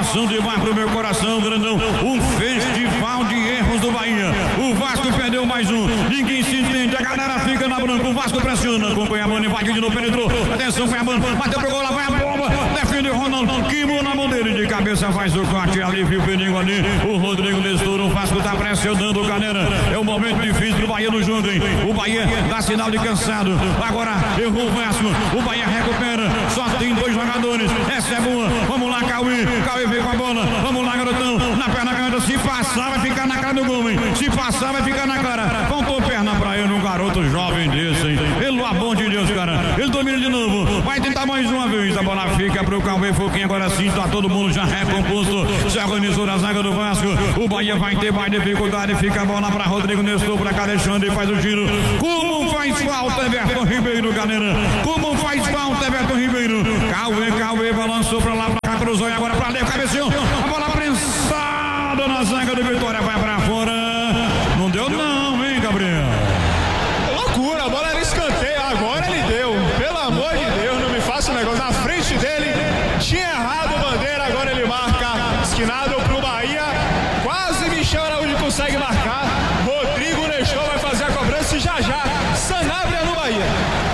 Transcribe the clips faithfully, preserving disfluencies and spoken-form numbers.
emoção demais pro meu coração, grandão. Um festival de erros do Bahia. O Vasco perdeu mais um. Ninguém se entende. A galera fica na branca. O Vasco pressiona. Com o Cuiabano, invadiu de novo, penetrou. Atenção, Cuiabano. Bateu pro gol, lá vai a bomba. Defende o Ronaldo. Queimou na mão dele. De cabeça faz o corte ali, viu o perigo ali. O Rodrigo Nestor. O Vasco tá pressionando, galera. É um momento difícil pro Bahia no jogo, hein? O Bahia dá sinal de cansado. Agora errou o Vasco. O Bahia recupera. Só tem dois jogadores. Essa é boa. Vamos lá, Cauê. Cauê veio com a bola. Vamos lá, garotão. Na perna canhota. Se passar, vai ficar na cara do gol, hein? Se passar, vai ficar na cara. Faltou perna pra ele, um garoto jovem desse, hein? Pelo amor de Deus, cara. Ele domina de novo. Vai tentar mais uma vez. A bola fica pro Cauê Foquinha. Agora sim, tá todo mundo já recomposto. Se organizou na zaga do Vasco. O Bahia vai ter mais dificuldade. Fica a bola pra Rodrigo Nestor, pra Alexandre. Faz o giro. Como faz falta, Everton Ribeiro, galera. Como faz falta, Everton Ribeiro. Cauê, Cauê balançou pra lá, pra cá, cruzou e agora pra dentro, cabeceou. A bola prensada na zaga do Vitória, vai pra fora. Não deu não, hein, Gabriel? Loucura, a bola era escanteio, agora ele deu. Pelo amor de Deus, não me faça um negócio. Na frente dele, tinha errado o bandeira, agora ele marca. Esquinado pro Bahia. Quase Michel Araújo consegue marcar. Rodrigo Nestor vai fazer a cobrança e já já. Sanabria no Bahia.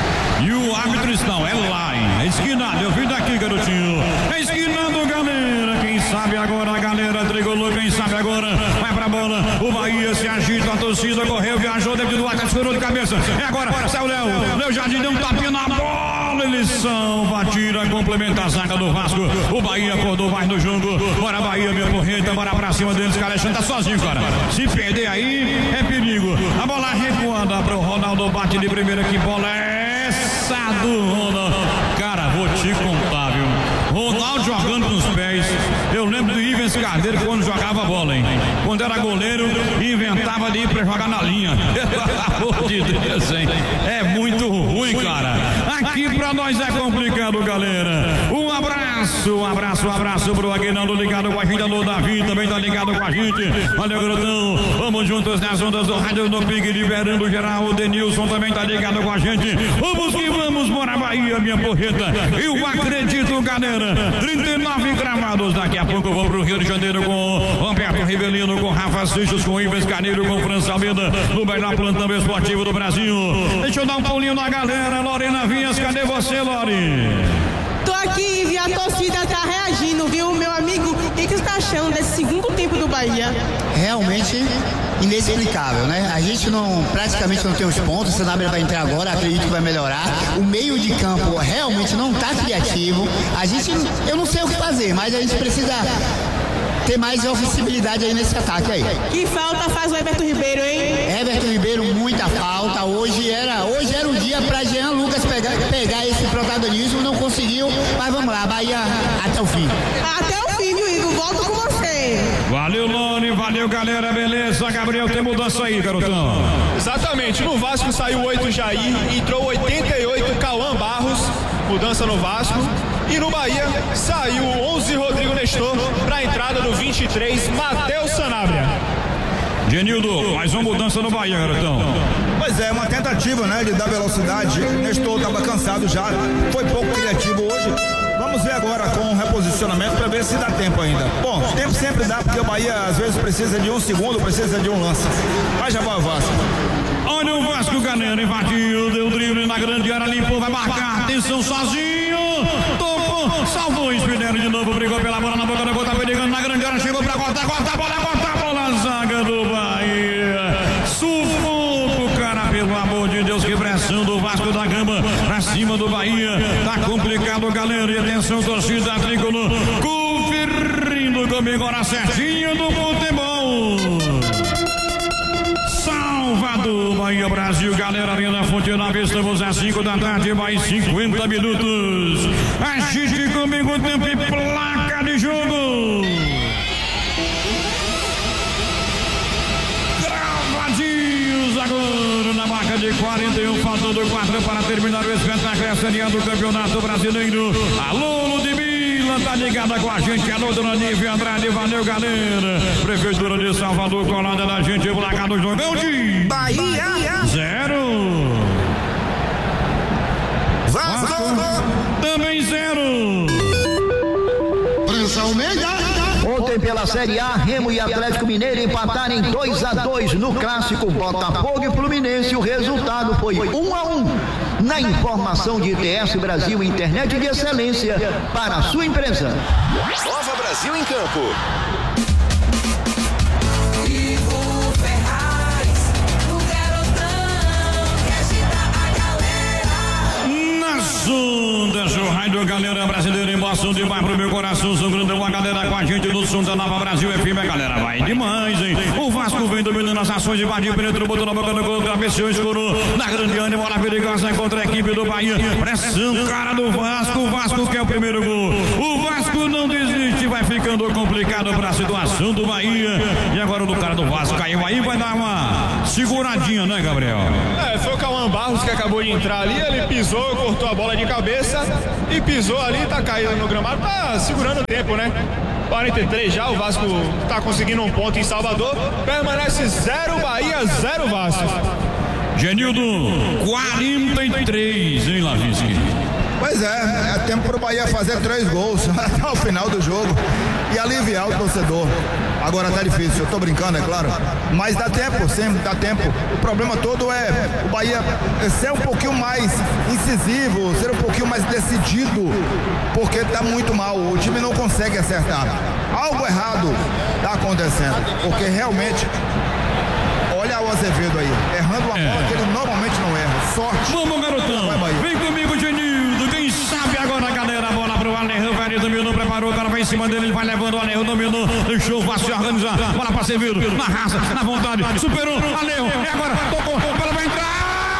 E o árbitro não, é lá, hein? É esquinado, eu vi daqui, garotinho. É esquinado, galera. Quem sabe agora, galera, tricolor, quem sabe agora. Vai pra bola, o Bahia se agita, a torcida correu, viajou dentro do ataque, escorou de cabeça. É agora, sai o Léo. Léo Jardim deu um tapinha na bola. Eles são, batida, complementa a zaga do Vasco. O Bahia acordou mais no jogo. Bora, Bahia, minha porreta, bora pra cima deles. O Alexandre tá sozinho, cara. Se perder aí, é perigo. A bola recuada pro Ronaldo, bate de primeira, que bola é essa do Ronaldo. Cara, vou te contar, viu? Ronaldo jogando com os pés. Eu lembro do Ivens Carneiro quando jogava bola, hein? Quando era goleiro, inventava de ir pra jogar na linha. Pelo amor de Deus, hein? É muito ruim, cara. Aqui pra nós é complicado, galera. Um abraço, um abraço, um abraço pro Aguinaldo ligado com a gente. Alô, Davi também tá ligado com a gente. Valeu, grotão. Vamos juntos nas ondas do rádio no Pique, liberando geral. O Denilson também tá ligado com a gente. Vamos que vamos, bora Bahia, minha porreta. Eu acredito, galera. trinta e nove gramados. Daqui a pouco eu vou pro Rio de Janeiro com Roberto Rivelino, com Rafa Seixas, com Ives Carneiro, com França Almeida, no melhor plantão esportivo do Brasil. Deixa eu dar um pulinho na galera. Lorena Vinhas, cadê você, Lori? Tô aqui e a torcida tá reagindo, viu, meu amigo? O que que você tá achando desse segundo tempo do Bahia? Realmente inexplicável, né? A gente não, praticamente não tem os pontos. O Sanabria vai entrar agora, acredito que vai melhorar. O meio de campo realmente não tá criativo. A gente, eu não sei o que fazer, mas a gente precisa ter mais ofensividade aí nesse ataque aí. Que falta faz o Everton Ribeiro, hein? Everton Ribeiro, muita falta. Hoje era, hoje era o dia para Jean Lucas pegar, pegar esse protagonismo, não conseguiu, mas vamos lá, Bahia até o fim. Até o fim, viu, Igor? Volto com você. Valeu, Lone, valeu, galera, beleza. Gabriel, tem mudança aí, garotão. Exatamente, no Vasco saiu oito Jair, entrou oitenta e oito Cauã Barros, mudança no Vasco. E no Bahia saiu onze Rodrigo Nestor para a entrada do vinte e três Matheus Sanabria. Genildo, mais uma mudança no Bahia, garotão. Pois é, uma tentativa, né, de dar velocidade. Nestor estava cansado já, foi pouco criativo hoje. Vamos ver agora com o reposicionamento para ver se dá tempo ainda. Bom, tempo sempre dá, porque o Bahia às vezes precisa de um segundo, precisa de um lance. Mas já vai o Vasco. Olha o Vasco, galera, invadiu, deu drible na grande área, limpou, vai marcar, atenção, sozinho, tocou, salvou o Spinelli de novo, brigou pela bola na boca da gol, tá pegando na grande área, chegou pra cortar, corta a bola, corta a bola, zaga do Bahia, sufoco, cara, pelo amor de Deus, que pressão do Vasco da Gama, pra cima do Bahia, tá complicado, galera, e atenção, torcida tricolor, conferindo comigo, hora certinha do futebol. Salvador, Bahia, Brasil, galera, linha da Fonte Nova, estamos às cinco da tarde, mais cinquenta minutos. Assiste comigo o tempo e placa de jogo. Gravadinhos agora na marca de quarenta e um, faltando quatro para terminar o espetáculo. Essa linha do Campeonato Brasileiro. Alô, Ludmilla, tá ligada com a gente. Alô, dona Nívia Andrade, valeu, galera. Prefeitura de Salvador, colada da gente, placa do jogão de Bahia zero. Vasco também zero. França Almeida. pela Série A, Remo e Atlético Mineiro empataram em dois a dois no clássico Botafogo e Fluminense. O resultado foi um a um. Na informação de I T S Brasil, internet de excelência para a sua empresa. Nova Brasil em Campo. Ondas, o rádio galera brasileira, emoção demais pro meu coração, sangrando uma galera com a gente no som da Nova Brasil F M, a galera vai demais, hein? O Vasco vem dominando as ações, invadiu, penetrou, botou na boca do gol, cabeceou, escorou, na grande área, bola perigosa contra a equipe do Bahia, pressão, cara do Vasco, o Vasco quer o primeiro gol, o Vasco não desiste, vai ficando complicado pra situação do Bahia, e agora o do cara do Vasco caiu aí, vai dar uma seguradinha, né, Gabriel? É, foi o Cauã Barros que acabou de entrar ali, ele pisou, cortou a bola de cabeça e pisou ali, tá caído no gramado, tá segurando o tempo, né? quarenta e três já, o Vasco tá conseguindo um ponto em Salvador, permanece zero Bahia, zero Vasco. Genildo, quarenta e três, hein, Lavinsky? Pois é, é tempo pro Bahia fazer três gols até o final do jogo e aliviar o torcedor. Agora tá difícil, eu tô brincando, é claro, mas dá tempo, sempre dá tempo. O problema todo é o Bahia ser um pouquinho mais incisivo, ser um pouquinho mais decidido, porque tá muito mal, o time não consegue acertar. Algo errado tá acontecendo, porque realmente, olha o Azevedo aí, errando uma bola é. que ele normalmente não erra. Sorte. Vamos, garotão, vai, vem comigo, Genildo, quem sabe agora, galera, a bola pro Alerrão, Velho dominou, preparou, o cara vai em cima dele, ele vai levando o Alerrão, dominou, deixou o Vasco se organizar, bola pra Sevedo, na raça, na vontade, superou, Alerrão, e agora, tocou, a bola vai entrar,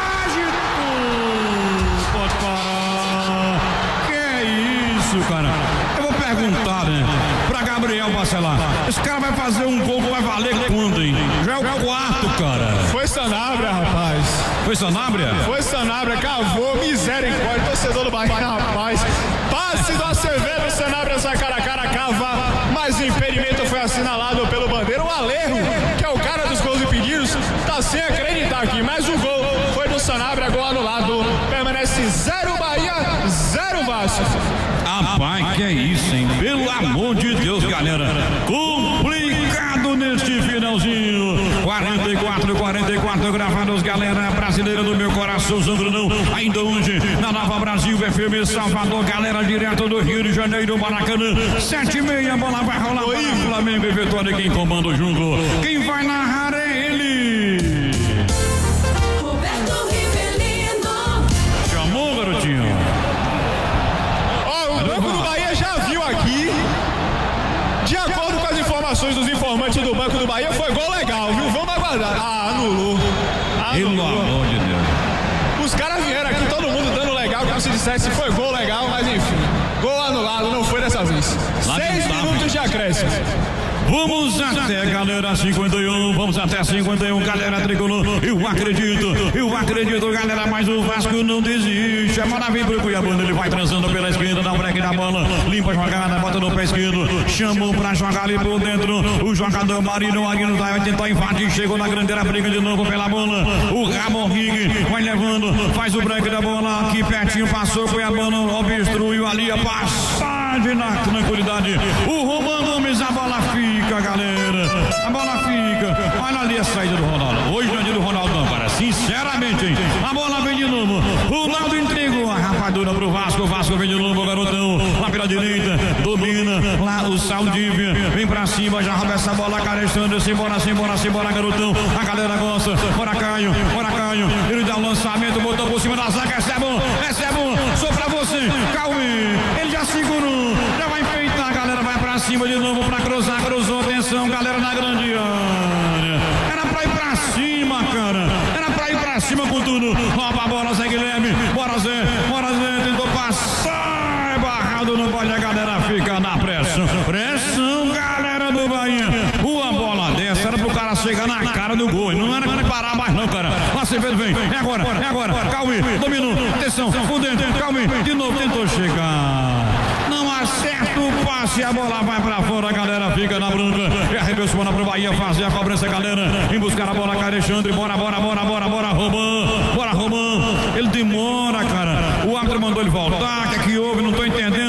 pode parar, que é isso, cara, eu vou perguntar, né, pra Gabriel Bacelar, esse cara vai fazer um gol que vai valer quando, hein? Já é o quarto, cara. Foi Sanabria, rapaz. Foi Sanabria? Foi Sanabria, cavou, misericórdia, torcedor do Bahia, rapaz. Passe do Acevedo, Sanabria sai cara a cara, cava, mas o impedimento foi assinalado pelo bandeiro. O Alerro, que é o cara dos gols impedidos, tá sem acreditar aqui, mas o gol foi do Sanabria, gol anulado. Permanece zero Bahia, zero Vasco. Rapaz, que é isso, hein? Pelo amor de Deus, galera. Complicado neste finalzinho. quarenta e quatro, quarenta e quatro gravados, galera brasileira do meu coração, Zangrandão. Ainda hoje, na Nova Brasil F M Salvador, galera direto do Rio de Janeiro, Maracanã. Sete e meia, bola vai rolar para o Flamengo e Vitória. Quem comanda o jogo, quem vai narrar é ele. Roberto Rivelino. Chamou, garotinho. Ó, o Banco do Bahia já viu aqui. De acordo com as informações dos informantes do Banco do Bahia, foi gol legal, viu? Vamos aguardar. Ah, anulou. Pelo amor de Deus. Os caras vieram aqui, todo mundo dando legal, como se dissesse foi gol legal, mas enfim. Gol anulado, não foi dessa vez. Seis minutos de acréscimo. Vamos até, galera, cinquenta e um, vamos até cinquenta e um, galera tricolor, eu acredito, eu acredito, galera, mas o Vasco não desiste, a bola vem pro Cuiabano, ele vai transando pela esquerda, dá o break da bola, limpa a jogada, bota no pé esquerdo, chamou pra jogar ali por dentro, o jogador Marino Aguino vai tentar invadir, chegou na grandeira, briga de novo pela bola, o Ramon Rig vai levando, faz o break da bola, aqui pertinho, passou, Cuiabano, obstruiu ali a passagem na tranquilidade, o Romano Gomes, a bola fica, galera, a bola fica, olha ali a saída do Ronaldo, hoje não é dia do Ronaldo não, cara, sinceramente, hein? A bola vem de novo, o Ronaldo entregou a rapadura pro Vasco, o Vasco vem de novo, garotão, lá pela direita, domina, lá o Saldívia, vem pra cima, já rouba essa bola, cara, Alexandre, simbora, simbora, simbora, garotão, a galera gosta, bora Caio, bora Caio, ele dá o lançamento, botou por cima da zaga, essa é bom, essa é bom, sou pra você, Cauê, ele já segurou, já vai enfeitar, a galera vai pra cima de novo, pra cruzar, cruzou, atenção, galera na grande área, era pra ir pra cima, cara, era pra ir pra cima com tudo, rouba a bola, Zé Guilherme, bora Zé, bora Zé, tentou passar, é barrado, não pode, a galera fica na pressão, pressão, galera do Bahia, uma bola dessa era pro cara chegar na cara do gol, não era pra parar mais não, cara, lá você vem, é agora, é agora, Cauê, dominou, atenção, por dentro, Cauê, de novo tentou chegar, não acerta o passe, a bola vai pra fora, a galera fica na branca, e arremessou bola pro Bahia fazer a cobrança, galera, em buscar a bola, Alexandre, bora, bora, bora, bora, bora, Romão, bora, Romão, ele demora, cara, o árbitro mandou ele voltar, o que é que houve, não tô entendendo, porque essa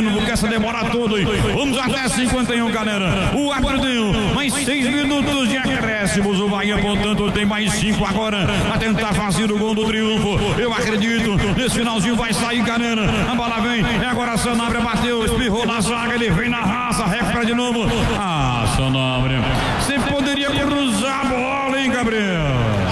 essa demora toda. Vamos até cinquenta e um, galera. O árbitro deu mais seis minutos de acréscimos. O Bahia, portanto, tem mais cinco agora a tentar fazer o gol do triunfo. Eu acredito, nesse finalzinho vai sair, galera. A bola vem, e agora a Sanabria bateu, espirrou na zaga, ele vem na raça, recupera de novo. Ah, Sanabria, você poderia cruzar a bola, hein, Gabriel?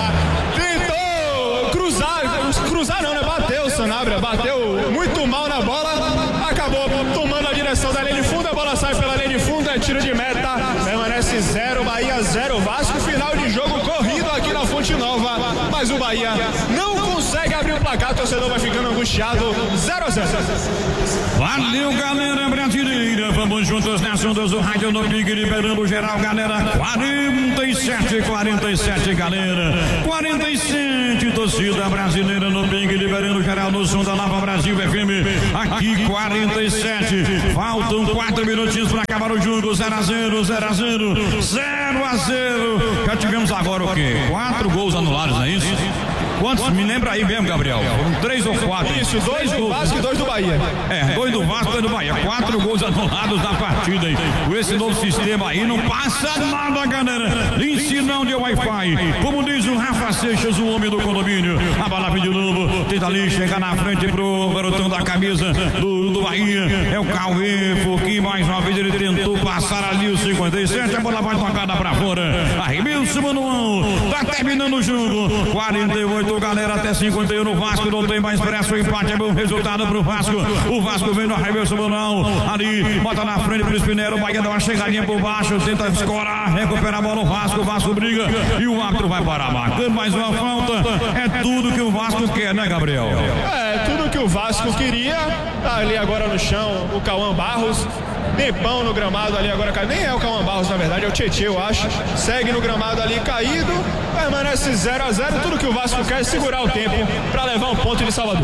Tentou cruzar, cruzar não, né? Bateu o Sanabria, bateu muito mal na bola, acabou tomando a direção da linha de fundo, a bola sai pela linha de fundo, é tiro de meta, permanece zero, Bahia zero, Vasco, final de jogo corrido aqui na Fonte Nova, mas o Bahia não consegue abrir o placar, o torcedor vai ficando angustiado, zero a zero. Valeu, galera brasileira, vamos juntos nessa ondas do rádio no Big, liberando geral, galera. Quarenta e sete, quarenta e sete, galera, quarenta e sete, torcida brasileira no Big, liberando geral no som da Nova Brasil F M, aqui quarenta e sete, faltam quatro minutinhos para acabar o jogo, zero a zero, zero a zero, zero a zero. Já tivemos agora o quê? Quatro gols anulados, não é isso? Quantos? Me lembra aí mesmo, Gabriel. Foram três ou quatro. Isso, dois do Vasco e dois do Bahia. É, dois do Vasco e dois do Bahia. Quatro gols anulados na partida aí. Com esse novo sistema aí, não passa nada, galera. Ensinão de Wi-Fi. Como diz o Rafa Seixas, o homem do condomínio. A bola vem de novo. Tenta ali chegar na frente pro garotão da camisa do, do Bahia. É o Cauê. Pouquinho mais uma vez ele tentou passar ali o cinquenta e sete. A bola vai tocada pra fora. Arremesso manual. Tá terminando o jogo. quarenta e oito. Galera, até cinquenta e um no Vasco, não tem mais pressa, o empate é bom resultado pro Vasco. O Vasco vem no arremesso manual, ali, bota na frente pro Spinelli, o Bahia dá uma chegadinha por baixo, tenta escorar, recupera a bola o Vasco, o Vasco briga e o árbitro vai parar, marcando mais uma falta. É tudo que o Vasco quer, né, Gabriel? É, tudo que o Vasco queria, tá ali agora no chão o Cauã Barros, tempão no gramado ali agora, nem é o Cauã Barros na verdade, é o Tietê, eu acho, segue no gramado ali caído, permanece zero a zero, tudo que o Vasco quer é segurar o tempo para levar um ponto de Salvador.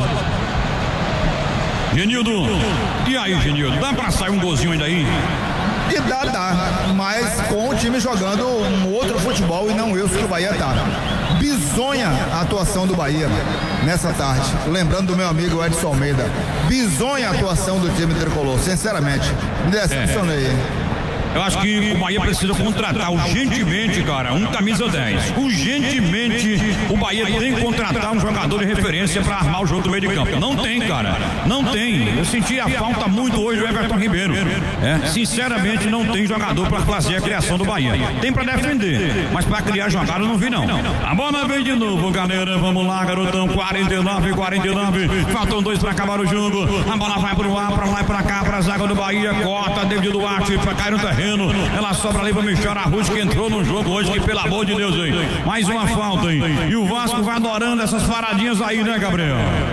Genildo, e aí, Genildo, dá pra sair um golzinho ainda aí? E dá, dá, mas com o time jogando um outro futebol e não esse que o Bahia tá. Bizonha a atuação do Bahia nessa tarde. Lembrando do meu amigo Edson Almeida. Bizonha a atuação do time tricolor, sinceramente. Me decepcionei. É. Eu acho que o Bahia precisa contratar urgentemente, cara, um camisa dez. Urgentemente, o Bahia tem que contratar um jogador de referência para armar o jogo do meio de campo. Não tem, cara. Não tem. Eu senti a falta muito hoje do Everton Ribeiro. É, sinceramente, não tem jogador para fazer a criação do Bahia. Tem para defender, mas para criar jogada eu não vi, não. A bola vem de novo, galera. Vamos lá, garotão. quarenta e nove, quarenta e nove. Faltam dois para acabar o jogo. A bola vai pro ar, para lá e para cá, para a zaga do Bahia. Corta, David Duarte, para cair no terreno. Ela sobra ali para Michel Arrujo, que entrou no jogo hoje, que pelo amor de Deus, hein? Mais uma falta, hein? E o Vasco vai adorando essas paradinhas aí, né, Gabriel?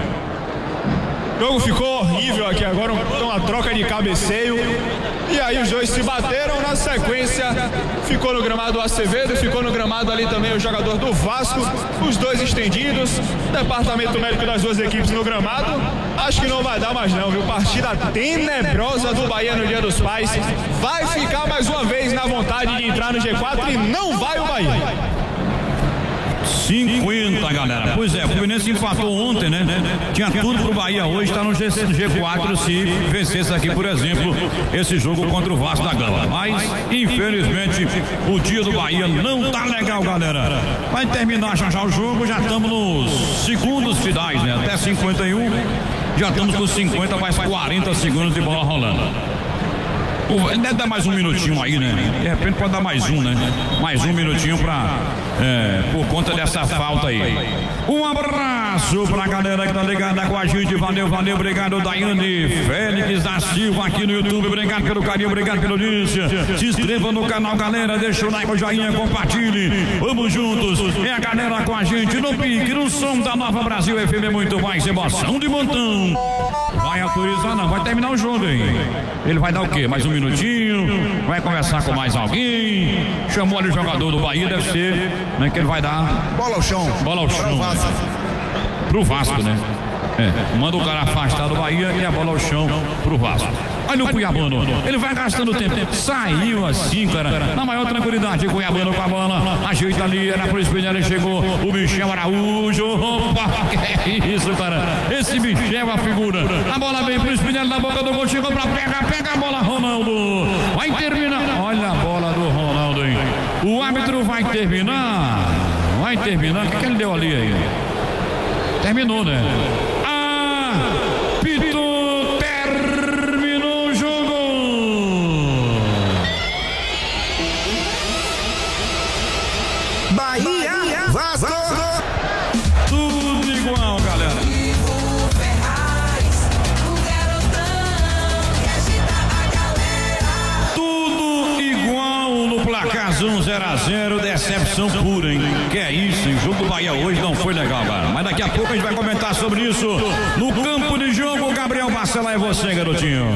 O jogo ficou horrível aqui agora, uma troca de cabeceio. E aí os dois se bateram na sequência. Ficou no gramado o Acevedo, ficou no gramado ali também o jogador do Vasco. Os dois estendidos. Departamento médico das duas equipes no gramado. Acho que não vai dar mais não, viu? Partida tenebrosa do Bahia no Dia dos Pais. Vai ficar mais uma vez na vontade de entrar no G quatro e não vai o Bahia. cinquenta, galera. Pois é, o Fluminense empatou ontem, né? Tinha tudo pro Bahia hoje, tá no G quatro se vencesse aqui, por exemplo, esse jogo contra o Vasco da Gama. Mas, infelizmente, o dia do Bahia não tá legal, galera. Vai terminar já já o jogo, já estamos nos segundos finais, né? Até cinquenta e um, já estamos com cinquenta mais quarenta segundos de bola rolando. Deve dar mais um minutinho aí, né? De repente pode dar mais um, né? Mais um minutinho pra... É, por conta dessa falta aí. Um abraço pra galera que tá ligada com a gente. Valeu, valeu, obrigado, Daiane Félix da Silva aqui no YouTube. Obrigado pelo carinho, obrigado pela audiência. Se inscreva no canal, galera. Deixa o like, o joinha, compartilhe. Vamos juntos. É a galera com a gente no pique, no som da Nova Brasil F M. Muito mais emoção de montão. Vai autorizar, não. Vai terminar o jogo, hein? Ele vai dar o quê? Mais um minutinho. Vai conversar com mais alguém. Chamou ali o jogador do Bahia, deve ser. Né, que ele vai dar bola ao chão. Bola ao chão. Vasco. Pro Vasco, né? É, manda o cara afastar do Bahia e a bola ao chão pro Vasco. Olha o Cuiabano, ele vai gastando tempo. Saiu assim, cara, na maior tranquilidade. O Cuiabano com a bola, ajeita ali, era pro Spinelli, chegou o Michel Araújo. Opa, que é isso, cara? Esse Michel é a figura. A bola vem pro Spinelli na boca do gol, chegou pra pega, pega, vai terminar. Vai terminar. O que, que ele deu ali aí? Terminou, né? Ah, Pito, terminou o jogo. Bahia, Vasco. Tudo igual, galera. Ivo Ferraz, o garotão que agita a galera. Tudo igual no placarzão zero a zero, decepção pura, hein? Que é isso, hein? O jogo do Bahia hoje não foi legal, cara. Mas daqui a pouco a gente vai comentar sobre isso no campo de jogo. Gabriel Marcela, é você, garotinho.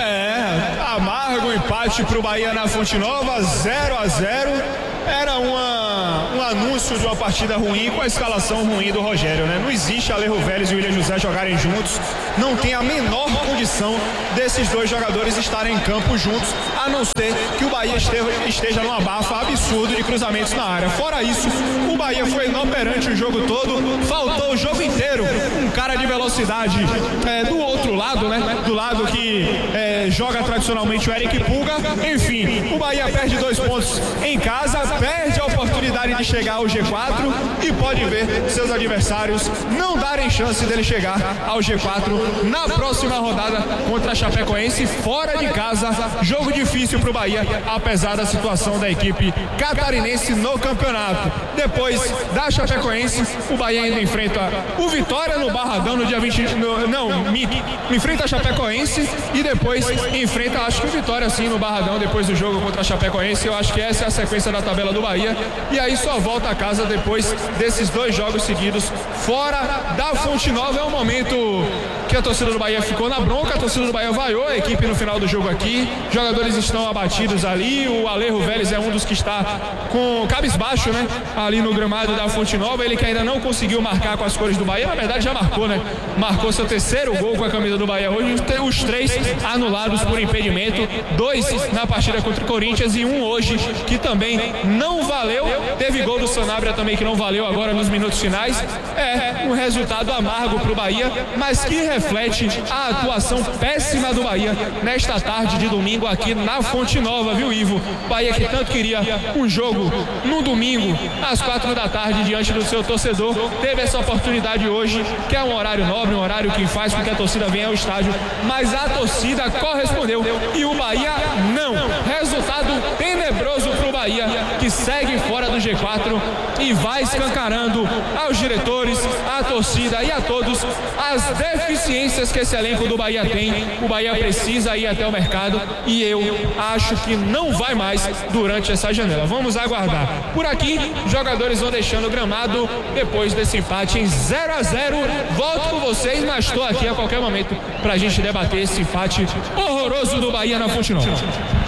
É, amargo empate pro Bahia na Fonte Nova, zero a zero. Era uma, um anúncio de uma partida ruim com a escalação ruim do Rogério, né? Não existe Alejo Vélez e William José jogarem juntos. Não tem a menor condição desses dois jogadores estarem em campo juntos, a não ser que o Bahia esteja, esteja num abafa absurdo de cruzamentos na área. Fora isso, o Bahia foi inoperante o jogo todo, faltou o jogo inteiro um cara de velocidade é, do outro lado, né? Do lado que é, joga tradicionalmente o Eric Pulga. Enfim, o Bahia perde dois pontos em casa, perde a oportunidade de chegar ao G quatro e pode ver seus adversários não darem chance dele chegar ao G quatro na próxima rodada contra a Chapecoense fora de casa. Jogo difícil para o Bahia, apesar da situação da equipe catarinense no campeonato. Depois da Chapecoense, o Bahia ainda enfrenta o Vitória no Barradão no dia vinte. No, não, me, enfrenta a Chapecoense e depois enfrenta, acho que o Vitória sim no Barradão depois do jogo contra a Chapecoense. Eu acho que essa é a sequência da tabela do Bahia, e aí só volta a casa depois desses dois jogos seguidos fora da Fonte Nova. É um momento que a torcida do Bahia ficou na bronca, a torcida do Bahia vaiou a equipe no final do jogo aqui, jogadores estão abatidos ali, o Alejo Vélez é um dos que está com cabisbaixo, né, ali no gramado da Fonte Nova, ele que ainda não conseguiu marcar com as cores do Bahia, na verdade já marcou, né, marcou seu terceiro gol com a camisa do Bahia hoje, os três anulados por impedimento, dois na partida contra o Corinthians e um hoje que também não valeu, teve gol do Sanabria também que não valeu agora nos minutos finais. É um resultado amargo para o Bahia, mas que reflete a atuação péssima do Bahia nesta tarde de domingo aqui na Fonte Nova, viu, Ivo? Bahia que tanto queria um jogo no domingo às quatro da tarde diante do seu torcedor, teve essa oportunidade hoje, que é um horário nobre, um horário que faz com que a torcida venha ao estádio, mas a torcida correspondeu e o Bahia não. Resultado tenebroso para o Bahia, que segue fora do G quatro e vai escancarando aos diretores, à torcida e a todos as deficiências que esse elenco do Bahia tem. O Bahia precisa ir até o mercado e eu acho que não vai mais durante essa janela. Vamos aguardar. Por aqui, jogadores vão deixando o gramado depois desse empate em zero a zero. Volto com vocês, mas estou aqui a qualquer momento para a gente debater esse empate horroroso do Bahia na Fonte Nova.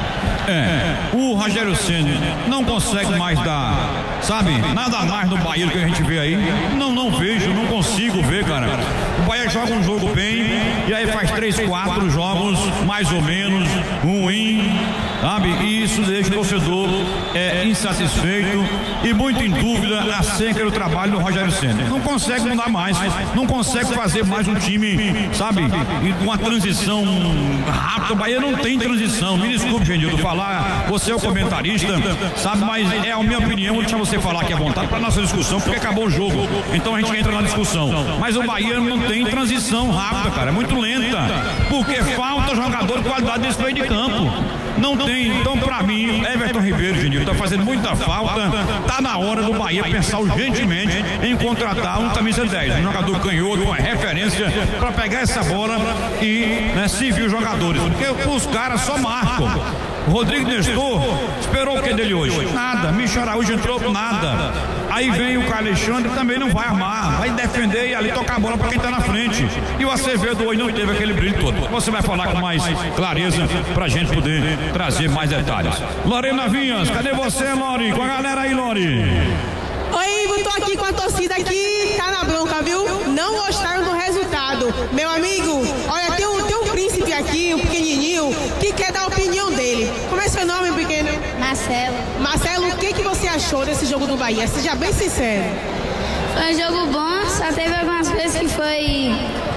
É, o Rogério Ceni não consegue mais dar, sabe, nada mais no Bahia do que a gente vê aí. Não, não vejo, não consigo ver, cara. O Bahia joga um jogo bem e aí faz três, quatro jogos mais ou menos ruim, sabe? E isso deixa o torcedor é, insatisfeito e muito em dúvida acerca do trabalho do Rogério Ceni. Não consegue mudar mais, não consegue fazer mais um time, sabe, uma transição rápida. O Bahia não tem transição. Me desculpe, Genildo, falar, você é o comentarista, sabe, mas é a minha opinião, vou deixar você falar aqui à vontade para nossa discussão, porque acabou o jogo, então a gente entra na discussão. Mas o Bahia não tem transição rápida, cara, é muito lenta, porque falta jogador de qualidade nesse meio de campo. Não tem, então pra mim, Everton Ribeiro, Genildo, tá fazendo muita falta. Tá na hora do Bahia pensar urgentemente em contratar um camisa dez, um jogador canhoto, uma referência pra pegar essa bola e, né, servir os jogadores, porque os caras só marcam. Rodrigo Nestor esperou o que dele hoje? Nada. Michel Araújo entrou, nada. Aí vem o Caio Alexandre, também não vai armar, vai defender e ali tocar a bola para quem está na frente. E o Acevedo hoje não teve aquele brilho todo. Você vai falar com mais clareza para a gente poder trazer mais detalhes. Lorena Vinhas, cadê você, Lori? Com a galera aí, Lori. Oi, Ivo, tô aqui com a torcida aqui, tá na bronca, viu? Não gostaram do resultado. Meu amigo, olha, tem um, tem um príncipe aqui, um pequenininho, que quer dar a opinião dele. Como é seu nome, pequeno? Marcelo. Marcelo, o que, que você achou desse jogo do Bahia? Seja bem sincero. Foi um jogo bom, só teve algumas coisas que foi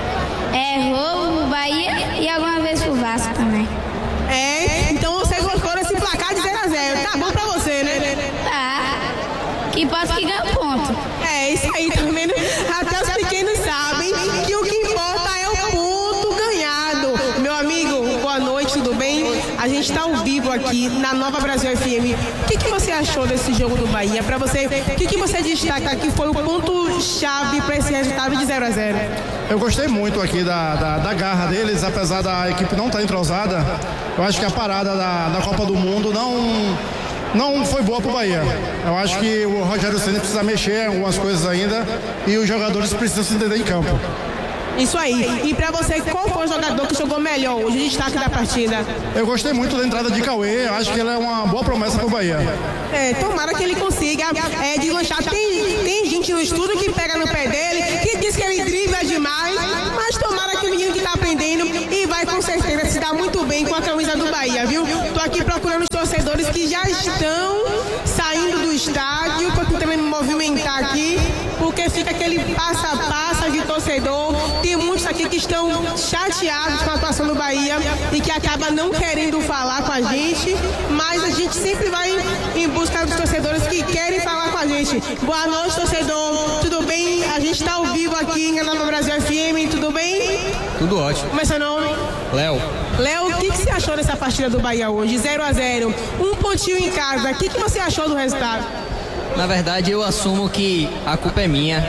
é, roubo, Bahia e algumas vezes pro Vasco também. É, então você gostou desse placar de zero a zero. Tá bom pra você, né? Tá. que passa que ganha ponto. É, isso aí, tá vendo? Até os pequenos sabem que o que importa é o ponto ganhado. Meu amigo, boa noite, tudo bem? A gente está ao vivo aqui na Nova Brasil F M. O que, que você achou desse jogo do Bahia? Para você, o que, que você destaca que foi o ponto-chave para esse resultado de zero a zero? Eu gostei muito aqui da, da, da garra deles, apesar da equipe não estar entrosada. Eu acho que a parada da, da Copa do Mundo não... não foi boa para o Bahia. Eu acho que o Rogério Ceni precisa mexer em algumas coisas ainda e os jogadores precisam se entender em campo. Isso aí. E para você, qual foi o jogador que jogou melhor hoje, o destaque da partida? Eu gostei muito da entrada de Cauê, eu acho que ele é uma boa promessa para o Bahia. É, tomara que ele consiga é, deslanchar. Tem, tem gente no estúdio que pega no pé dele, que diz que ele dribla demais, mas tomara que o menino que está aprendendo e vai com certeza se dar muito bem com a camisa do Bahia, viu? Tô aqui procurando os torcedores que já estão saindo do estádio, para também me movimentar aqui, porque fica aquele passo a passo de torcedor. Tem muitos aqui que estão chateados com a atuação do Bahia e que acaba não querendo falar com a gente, mas a gente sempre vai em busca dos torcedores que querem falar com a gente. Boa noite, torcedor. Tudo bem? A gente está ao vivo aqui na Nova Brasil F M. Tudo bem? Tudo ótimo. Como é seu nome? Léo. Léo, o que, que você achou dessa partida do Bahia hoje? zero a zero. Um pontinho em casa. O que, que você achou do resultado? Na verdade, eu assumo que a culpa é minha.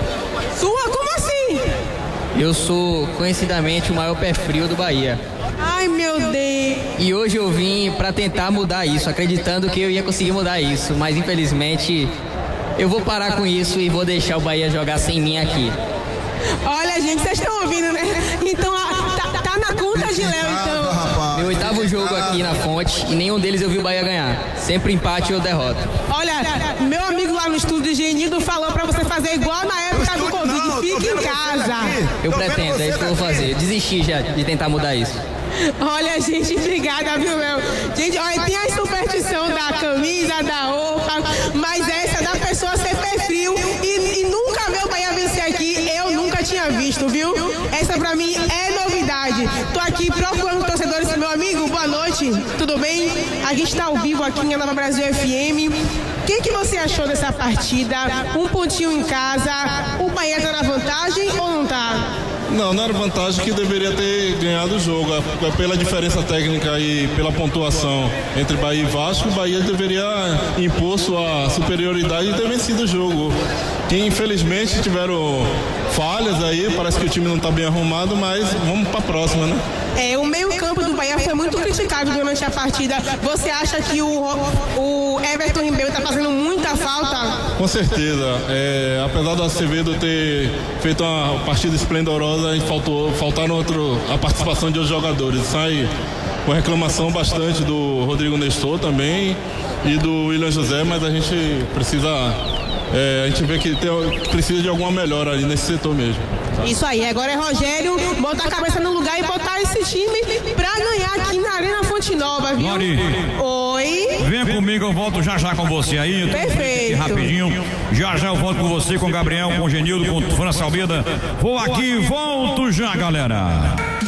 Sua? Como assim? Eu sou conhecidamente o maior pé frio do Bahia. Ai, meu Deus. E hoje eu vim para tentar mudar isso, acreditando que eu ia conseguir mudar isso, mas infelizmente eu vou parar com isso e vou deixar o Bahia jogar sem mim aqui. Olha, gente, vocês estão ouvindo, né? Então, tá, tá na conta de Léo, então. Meu oitavo jogo aqui na Fonte e nenhum deles eu vi o Bahia ganhar. Sempre empate ou derrota. Olha, meu amigo lá no estúdio, Genido, falou pra você fazer igual na época do Covid. Fique em casa. Eu pretendo, é isso que eu vou fazer. Desisti já de tentar mudar isso. Olha, gente, obrigada, viu, Léo? Gente, olha, tem a superstição da camisa, da roupa, mas essa da pessoa ser pé frio e, e nunca ver o Bahia vencer aqui, eu nunca tinha visto, viu? Essa pra mim é novidade. Tô aqui procurando torcedores, meu amigo, boa noite, tudo bem? A gente tá ao vivo aqui na Nova Brasil F M. O que, que você achou dessa partida? Um pontinho em casa, o Bahia tá na vantagem ou não tá? Não, não era vantagem que deveria ter ganhado o jogo. Pela diferença técnica e pela pontuação entre Bahia e Vasco, o Bahia deveria impor sua superioridade e ter vencido o jogo. Que infelizmente tiveram falhas aí, parece que o time não está bem arrumado, mas vamos para a próxima, né? É, o meio-campo do Bahia foi muito criticado durante a partida. Você acha que o, o Everton Ribeiro está fazendo muita falta? Com certeza. É, apesar do Acevedo ter feito uma partida esplendorosa, faltou, faltaram outro, a participação de outros jogadores. Sai com reclamação bastante do Rodrigo Nestor também e do William José, mas a gente precisa. É, a gente vê que tem, precisa de alguma melhora ali nesse setor mesmo. Tá? Isso aí, agora é Rogério botar a cabeça no lugar e botar esse time pra ganhar aqui na Arena Fonte Nova, viu? Lori. Oi. Vem comigo, eu volto já já com você aí. Perfeito. Rapidinho. Já já eu volto com você, com o Gabriel, com o Genildo, com o França Almeida. Vou aqui, volto já, galera.